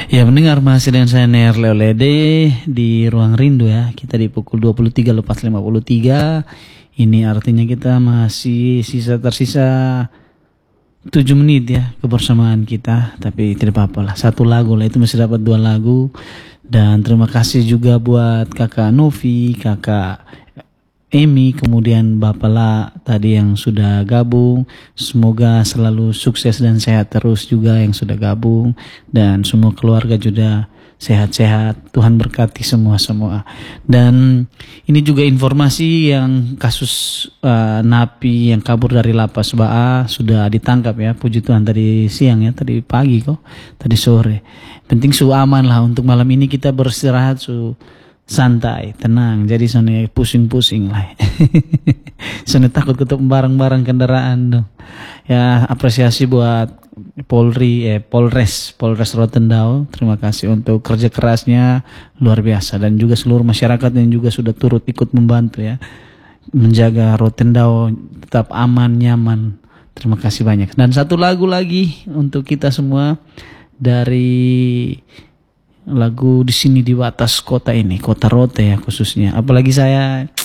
Ya mendengar masih dengan saya Ner Leolede di Ruang Rindu ya. Kita di pukul 23.53. Ini artinya kita masih tersisa 7 menit ya kebersamaan kita. Tapi tidak apa-apa lah, satu lagu lah, itu masih dapat 2 lagu. Dan terima kasih juga buat kakak Novi, kakak Emi, kemudian Bapak La tadi yang sudah gabung. Semoga selalu sukses dan sehat terus juga yang sudah gabung. Dan semua keluarga juga sehat-sehat. Tuhan berkati semua-semua. Dan ini juga informasi yang kasus napi yang kabur dari lapas Baa sudah ditangkap ya. Puji Tuhan tadi siang ya, tadi pagi kok, tadi sore. Penting su aman lah, untuk malam ini kita beristirahat su santai, tenang. Jadi sana pusing-pusing lah. Sana takut ketemu barang-barang kendaraan dong. Ya apresiasi buat Polres Rotendao. Terima kasih untuk kerja kerasnya, luar biasa. Dan juga seluruh masyarakat yang juga sudah turut ikut membantu ya, menjaga Rotendao tetap aman, nyaman. Terima kasih banyak. Dan satu lagu lagi untuk kita semua dari lagu Di Sini di Batas Kota ini, Kota Rote ya khususnya. Apalagi saya